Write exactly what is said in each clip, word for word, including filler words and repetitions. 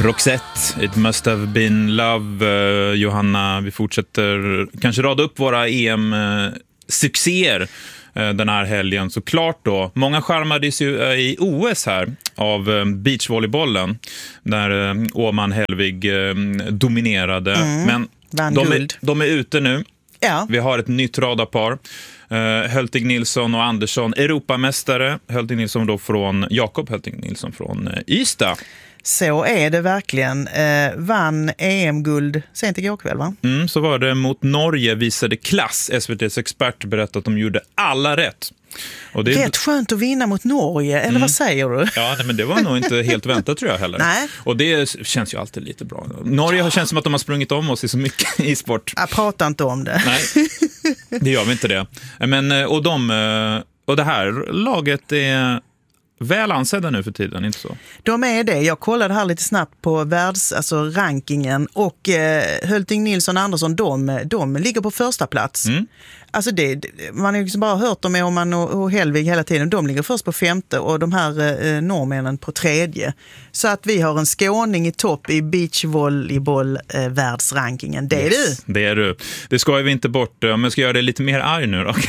Roxette, It Must Have Been Love. uh, Johanna, vi fortsätter kanske rada upp våra E M-succéer uh, den här helgen. Såklart då, många skärmades ju uh, i O S här av uh, beachvolleybollen där uh, Åman Helvig uh, dominerade. Mm, men de är, de är ute nu. Ja. Vi har ett nytt radarpar. Uh, Höltig Nilsson och Andersson, Europamästare. Höltig Nilsson då från Jakob Höltig Nilsson från uh, Ystad. Så är det verkligen. Eh, vann E M-guld sent igår kväll, va? Mm, så var det mot Norge, visade klass. S V T:s expert berättade att de gjorde alla rätt. Och det är rätt skönt att vinna mot Norge, eller mm. vad säger du? Ja, nej, men det var nog inte helt väntat tror jag heller. Nej. Och det känns ju alltid lite bra. Norge har känns som att de har sprungit om oss i så mycket i sport. Jag pratar inte om det. Nej, det gör vi inte det. Men, och, de, och det här laget är väl ansedda nu för tiden, inte så? De är det. Jag kollade här lite snabbt på världs, alltså rankingen, och eh, Hölting Nilsson och Andersson, de, de ligger på första plats. Mm. Alltså det, man har ju bara hört dem med Åman och, och Helvig hela tiden. De ligger först på femte och de här eh, norrmännen på tredje. Så att vi har en skåning i topp i beachvolleyboll eh, världsrankingen. Det är yes, du. Det är du. Det ska vi inte bort. Om jag ska göra det lite mer arg nu då.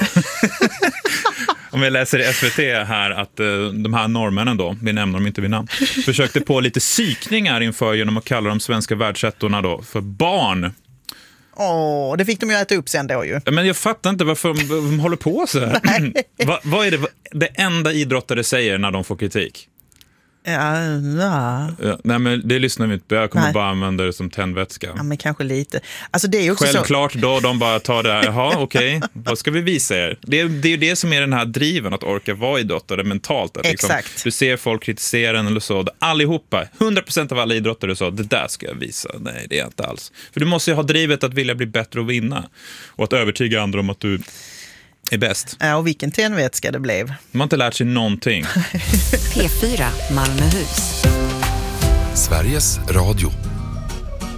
Om jag läser i S V T här att uh, de här norrmännen då, vi nämner dem inte vid namn, försökte på lite psykningar inför genom att kalla de svenska världsettorna då för barn. Åh, det fick de ju äta upp sen då ju. Men jag fattar inte varför de, de håller på så här. Va, vad är det, det enda idrottare säger när de får kritik? Ja, ja. Ja, nej, men det lyssnar vi inte på. Jag kommer nej. bara använda det som tändvätska. Ja, men kanske lite. Alltså, det är också självklart så... då, de bara tar det här. Jaha, okej. Okay. Vad ska vi visa er? Det, det är ju det som är den här driven, att orka vara idrottare mentalt. Att liksom, exakt. Du ser folk kritisera en eller så. Allihopa, hundra procent av alla idrottare så, det där ska jag visa. Nej, det är inte alls. För du måste ju ha drivet att vilja bli bättre och vinna. Och att övertyga andra om att du är bäst. Ja, och vilken tändvätska det blev. Man har inte lärt sig någonting. P fyra Malmöhus. Sveriges Radio.